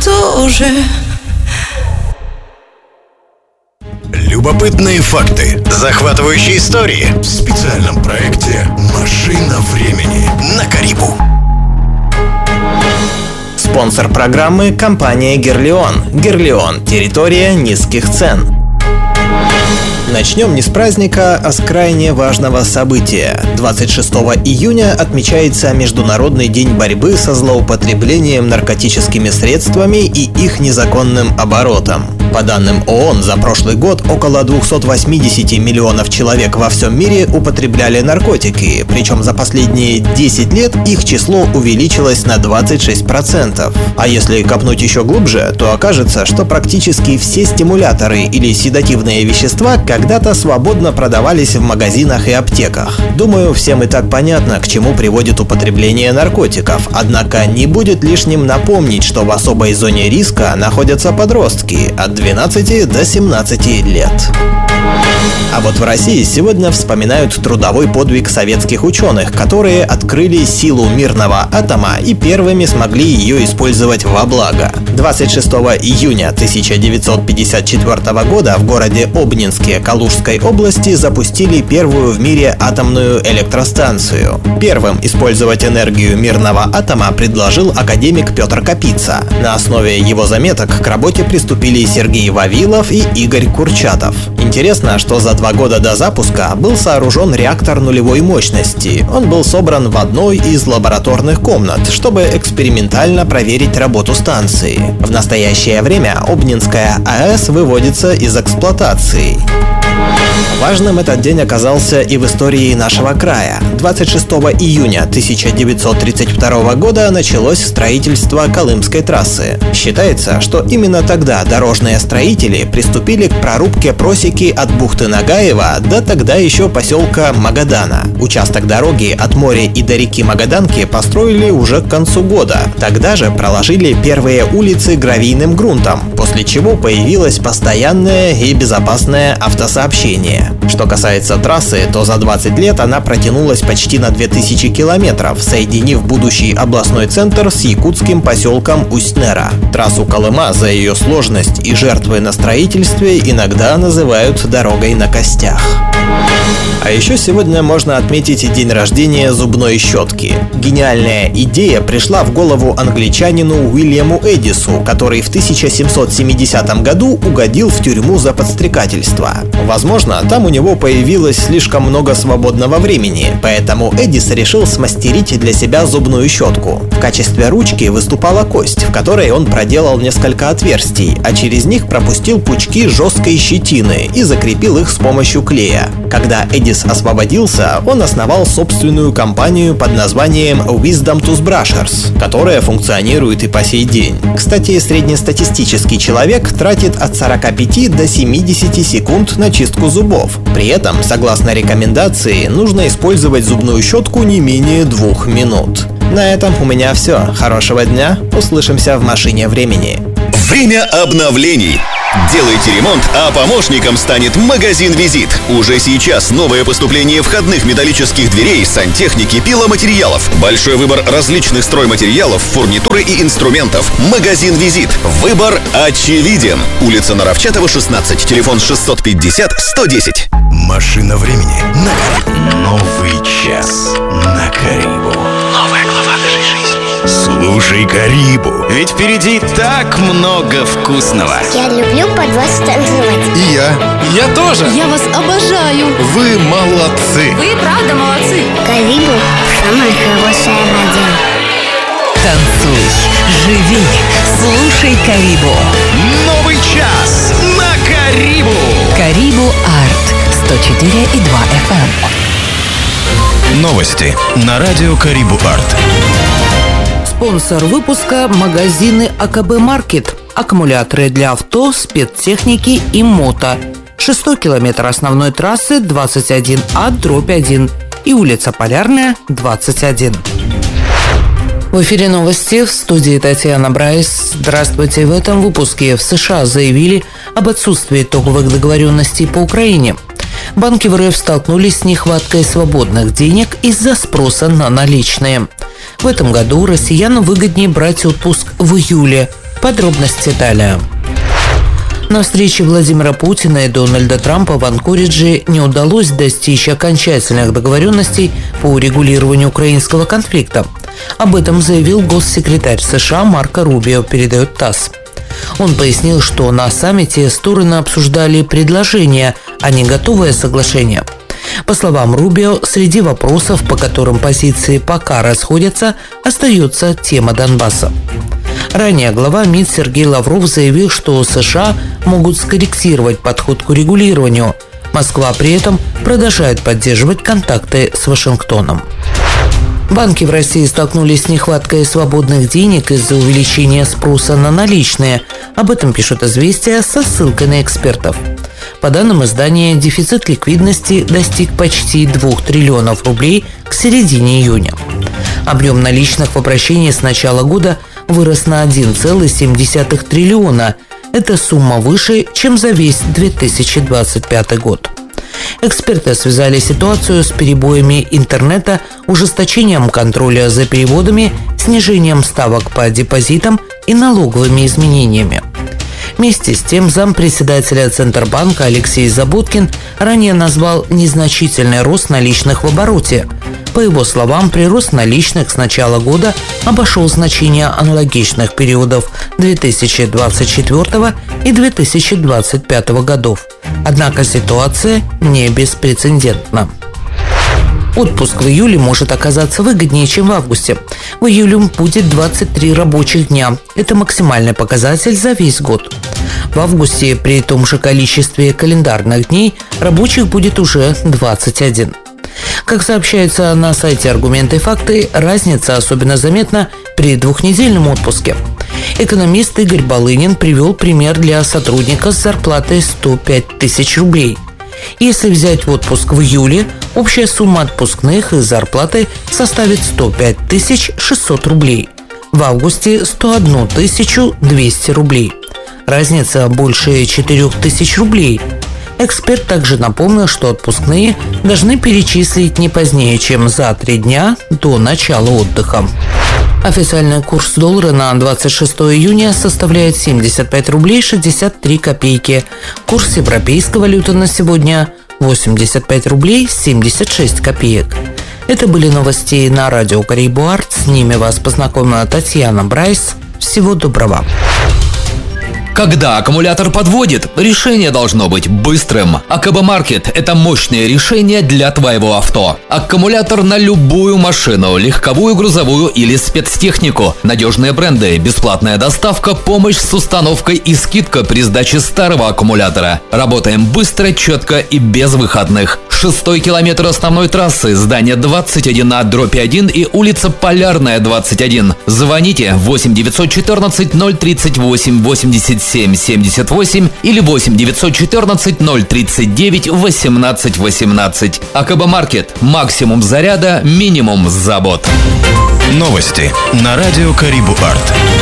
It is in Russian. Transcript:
тоже. Любопытные факты, захватывающие истории в специальном проекте «Машина времени» на Карибу. Спонсор программы – компания «Герлион». «Герлион» – территория низких цен. Начнем не с праздника, а с крайне важного события. 26 июня отмечается Международный день борьбы со злоупотреблением наркотическими средствами и их незаконным оборотом. По данным ООН, за прошлый год около 280 миллионов человек во всем мире употребляли наркотики, причем за последние 10 лет их число увеличилось на 26%. А если копнуть еще глубже, то окажется, что практически все стимуляторы или седативные вещества когда-то свободно продавались в магазинах и аптеках. Думаю, всем и так понятно, к чему приводит употребление наркотиков, однако не будет лишним напомнить, что в особой зоне риска находятся подростки от 12 до 17 лет. А вот в России сегодня вспоминают трудовой подвиг советских ученых, которые открыли силу мирного атома и первыми смогли ее использовать во благо. 26 июня 1954 года в городе Обнинске Калужской области запустили первую в мире атомную электростанцию. Первым использовать энергию мирного атома предложил академик Петр Капица. На основе его заметок к работе приступили Сергей Вавилов и Игорь Курчатов. Интересно, что за 2 года до запуска был сооружен реактор нулевой мощности. Он был собран в одной из лабораторных комнат, чтобы экспериментально проверить работу станции. В настоящее время Обнинская АЭС выводится из эксплуатации. Важным этот день оказался и в истории нашего края. 26 июня 1932 года началось строительство Колымской трассы. Считается, что именно тогда дорожные строители приступили к прорубке просеки от бухты Нагаева до тогда еще поселка Магадана. Участок дороги от моря и до реки Магаданки построили уже к концу года. Тогда же проложили первые улицы гравийным грунтом, после чего появилось постоянное и безопасное автосообщение. Что касается трассы, то за 20 лет она протянулась почти на 2000 километров, соединив будущий областной центр с якутским поселком Усть-Нера. Трассу Колыма за ее сложность и жертвы на строительстве иногда называют дорогой на костях. А еще сегодня можно отметить день рождения зубной щетки. Гениальная идея пришла в голову англичанину Уильяму Эдису, который в 1770 году угодил в тюрьму за подстрекательство. Возможно, там у него появилось слишком много свободного времени, поэтому Эдис решил смастерить для себя зубную щетку. В качестве ручки выступала кость, в которой он проделал несколько отверстий, а через них пропустил пучки жесткой щетины и закрепил их с помощью клея. Когда Эдис освободился, он основал собственную компанию под названием Wisdom Toothbrushers, которая функционирует и по сей день. Кстати, среднестатистический человек тратит от 45 до 70 секунд на чистку зубов. При этом, согласно рекомендации, нужно использовать зубную щетку не менее 2 минут. На этом у меня все. Хорошего дня. Услышимся в машине времени. Время обновлений. Делайте ремонт, а помощником станет магазин «Визит». Уже сейчас новое поступление входных металлических дверей, сантехники, пиломатериалов. Большой выбор различных стройматериалов, фурнитуры и инструментов. Магазин «Визит». Выбор очевиден. Улица Наровчатова, 16. Телефон 650-110. Машина времени на Карибу. Новый час на Карибу. Новая глава нашей жизни. Слушай Карибу. Ведь впереди так много вкусного. Я люблю под вас танцевать. И я тоже. Я вас обожаю. Вы молодцы. Вы правда молодцы. Карибу – самая хорошая радио. Танцуй, живи, слушай Карибу. Новый час на Карибу. Карибу Арт 104,2 FM. Новости на радио Карибу Арт. Спонсор выпуска – магазины АКБ Маркет. Аккумуляторы для авто, спецтехники и мото. 6-й километр основной трассы 21А/1 и улица Полярная, 21. В эфире новости, в студии Татьяна Брайс. Здравствуйте. В этом выпуске в США заявили об отсутствии итоговых договоренностей по Украине. Банки в РФ столкнулись с нехваткой свободных денег из-за спроса на наличные. В этом году россиянам выгоднее брать отпуск в июле. Подробности далее. На встрече Владимира Путина и Дональда Трампа в Анкоридже не удалось достичь окончательных договоренностей по урегулированию украинского конфликта. Об этом заявил госсекретарь США Марко Рубио, передает ТАСС. Он пояснил, что на саммите стороны обсуждали предложения, а не готовое соглашение. По словам Рубио, среди вопросов, по которым позиции пока расходятся, остается тема Донбасса. Ранее глава МИД Сергей Лавров заявил, что США могут скорректировать подход к урегулированию. Москва при этом продолжает поддерживать контакты с Вашингтоном. Банки в России столкнулись с нехваткой свободных денег из-за увеличения спроса на наличные. Об этом пишут «Известия» со ссылкой на экспертов. По данным издания, дефицит ликвидности достиг почти 2 триллионов рублей к середине июня. Объем наличных в обращении с начала года вырос на 1,7 триллиона. Это сумма выше, чем за весь 2025 год. Эксперты связали ситуацию с перебоями интернета, ужесточением контроля за переводами, снижением ставок по депозитам и налоговыми изменениями. Вместе с тем, зампредседателя Центробанка Алексей Заботкин ранее назвал незначительный рост наличных в обороте. По его словам, прирост наличных с начала года обошел значение аналогичных периодов 2024 и 2025 годов. Однако ситуация не беспрецедентна. Отпуск в июле может оказаться выгоднее, чем в августе. В июле будет 23 рабочих дня. Это максимальный показатель за весь год. В августе при том же количестве календарных дней рабочих будет уже 21. Как сообщается на сайте «Аргументы и факты», разница особенно заметна при двухнедельном отпуске. Экономист Игорь Балынин привел пример для сотрудника с зарплатой 105 тысяч рублей. Если взять в отпуск в июле, общая сумма отпускных и зарплаты составит 105 600 рублей. В августе – 101 200 рублей. Разница больше 4 тысяч рублей. Эксперт также напомнил, что отпускные должны перечислить не позднее, чем за 3 дня до начала отдыха. Официальный курс доллара на 26 июня составляет 75 рублей 63 копейки. Курс европейской валюты на сегодня 85 рублей 76 копеек. Это были новости на радио Карибу Арт. С ними вас познакомила Татьяна Брайс. Всего доброго. Когда аккумулятор подводит, решение должно быть быстрым. АКБ Маркет – это мощное решение для твоего авто. Аккумулятор на любую машину, легковую, грузовую или спецтехнику. Надежные бренды, бесплатная доставка, помощь с установкой и скидка при сдаче старого аккумулятора. Работаем быстро, четко и без выходных. 6-й километр основной трассы, здание 21А/1 и улица Полярная, 21. Звоните 8 914 038 87 78 или 8 914 039 18 18. АКБ Маркет. Максимум заряда, минимум забот. Новости на радио Карибу Арт.